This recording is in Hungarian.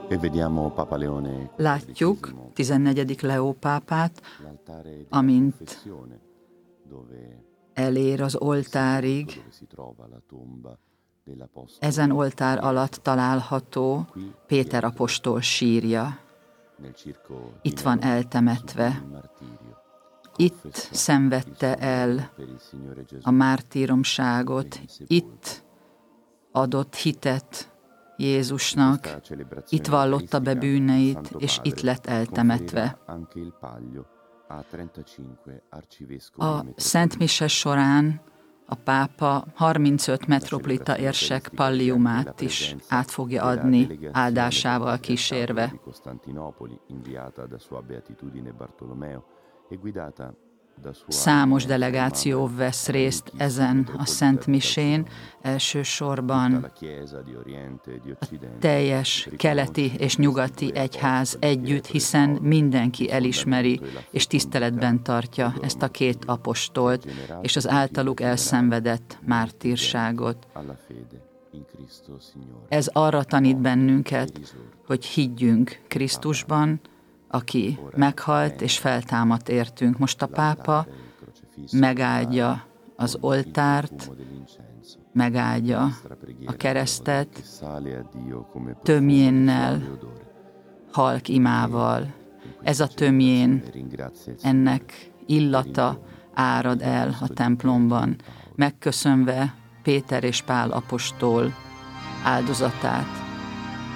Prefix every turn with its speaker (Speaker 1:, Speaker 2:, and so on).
Speaker 1: Látjuk 14. Leó pápát, amint elér az oltárig. Ezen oltár alatt található Péter apostol sírja. Itt van eltemetve. Itt szenvedte el a mártíromságot, itt adott hitet Jézusnak, itt vallotta be bűneit, és itt lett eltemetve. A Szent Mise során a pápa 35 metropolita érsek palliumát is át fogja adni, áldásával kísérve. Számos delegáció vesz részt ezen a Szent Misén, elsősorban a teljes keleti és nyugati egyház együtt, hiszen mindenki elismeri és tiszteletben tartja ezt a két apostolt és az általuk elszenvedett mártírságot. Ez arra tanít bennünket, hogy higgyünk Krisztusban, aki meghalt és feltámadt értünk. Most a pápa megáldja az oltárt, megáldja a keresztet, tömjénnel, halk imával. Ez a tömjén, ennek illata árad el a templomban, megköszönve Péter és Pál apostol áldozatát.